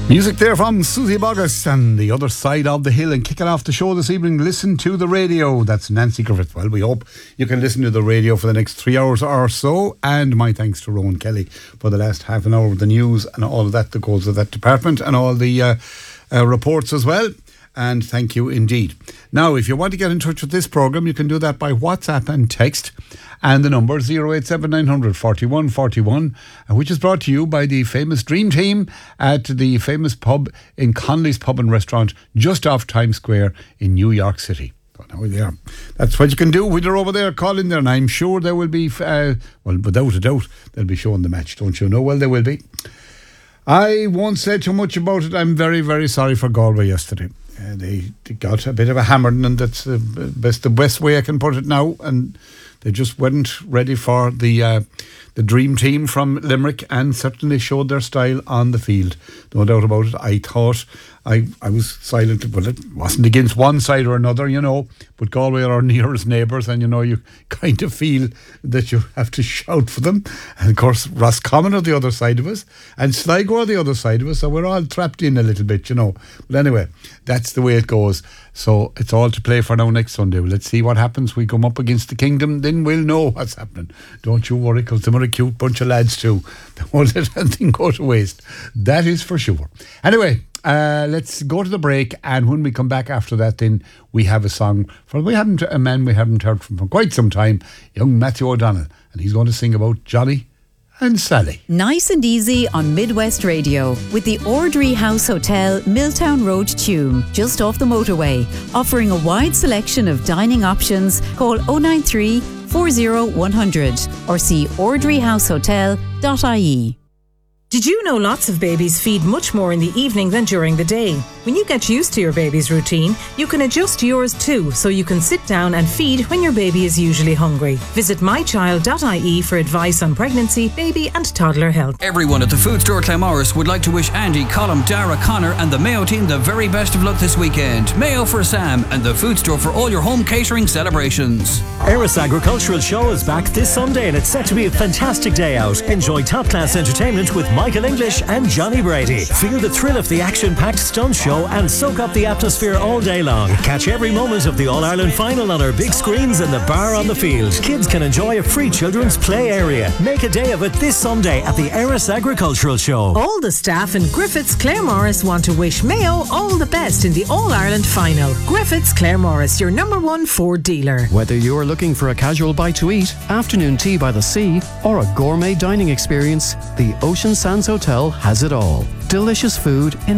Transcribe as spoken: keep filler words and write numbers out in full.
Music there from Susie Boggess and The Other Side of the Hill. And kicking off the show this evening, listen to the radio. That's Nancy Griffith. Well, we hope you can listen to the radio for the next three hours or so. And my thanks to Rowan Kelly for the last half an hour of the news and all of that that goes with that department and all the uh, uh, reports as well. And thank you indeed. Now, if you want to get in touch with this programme, you can do that by WhatsApp and text. And the number zero eight seven nine hundred forty-one forty-one, which is brought to you by the famous Dream Team at the famous pub in Connolly's Pub and Restaurant just off Times Square in New York City. So now there. That's what you can do when you're over there. Call in there, and I'm sure there will be, uh, well, without a doubt, they'll be showing the match, don't you know? Well, they will be. I won't say too much about it. I'm very, very sorry for Galway yesterday. Uh, they, they got a bit of a hammering, and that's the best, the best way I can put it now. And they just weren't ready for the uh, the Dream Team from Limerick, and certainly showed their style on the field. No doubt about it. I thought I, I was silent, but it wasn't against one side or another, you know. But Galway are our nearest neighbours, and you know, you kind of feel that you have to shout for them. And of course, Roscommon are the other side of us, and Sligo are the other side of us, so we're all trapped in a little bit, you know. But anyway, that's the way it goes. So it's all to play for now next Sunday. Well, let's see what happens. We come up against the Kingdom, then we'll know what's happening. Don't you worry, because they're a cute bunch of lads too. They won't let anything go to waste. That is for sure. Anyway, uh, let's go to the break, and when we come back after that, then we have a song from we haven't a man we haven't heard from for quite some time, young Matthew O'Donnell, and he's going to sing about Johnny and Sally. Nice and easy on Midwest Radio with the Ordry House Hotel, Milltown Road, Tuam, just off the motorway, offering a wide selection of dining options. Call oh nine three, four oh one hundred or see ordry house hotel dot I E. Did you know lots of babies feed much more in the evening than during the day? When you get used to your baby's routine, you can adjust yours too, so you can sit down and feed when your baby is usually hungry. Visit my child dot I E for advice on pregnancy, baby and toddler health. Everyone at the Food Store Claremorris would like to wish Andy, Colm, Dara, Connor and the Mayo team the very best of luck this weekend. Mayo for Sam and the Food Store for all your home catering celebrations. Eris Agricultural Show is back this Sunday, and it's set to be a fantastic day out. Enjoy top-class entertainment with Michael English and Johnny Brady. Feel the thrill of the action-packed stunt show and soak up the atmosphere all day long. Catch every moment of the All-Ireland final on our big screens and the bar on the field. Kids can enjoy a free children's play area. Make a day of it this Sunday at the Eris Agricultural Show. All the staff in Griffiths Claremorris want to wish Mayo all the best in the All-Ireland final. Griffiths Claremorris, your number one Ford dealer. Whether you're looking for a casual bite to eat, afternoon tea by the sea, or a gourmet dining experience, the Ocean Sands Hotel has it all. Delicious food in